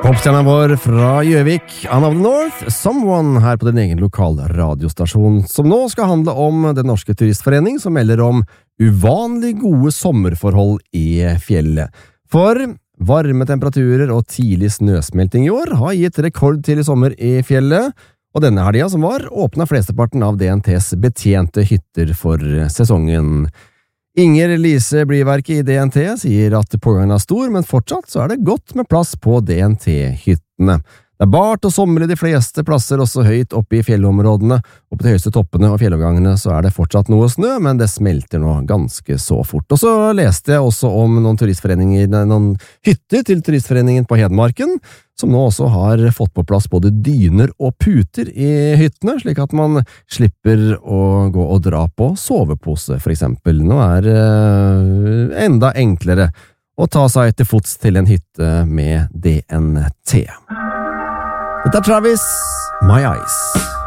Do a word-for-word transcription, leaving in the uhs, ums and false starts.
Popstjernen vår fra Gjøvik, Anne of the North, Someone her på din egen lokale radiostasjon, som nå skal handle om Den Norske Turistforening, som melder om uvanlig gode sommerforhold i fjellet. For varme temperaturer og tidlig snøsmelting i år har gitt rekord til i sommer i fjellet, og denne helga som var, åpnet flesteparten av D N T's betjente hytter for sesongen. Inger Lise Bliverke i D N T sier at pågangen er stor, men fortsatt så er det godt med plass på D N T-hyttene. Det er bart og sommer i de fleste plasser, også høyt oppe i fjellområdene, og på de høyeste toppene og fjellovergangene så er det fortsatt noe snø, men det smelter nå ganske så fort. Og så leste jeg også om noen turistforeninger, noen hytter til turistforeningen på Hedmarken, som nå også har fått på plass både dyner og puter i hyttene, slik at man slipper å gå og dra på sovepose, for eksempel. Nå er det enda enklere å ta seg til fots til en hytte med D N T. Dette er Travis, My Eyes.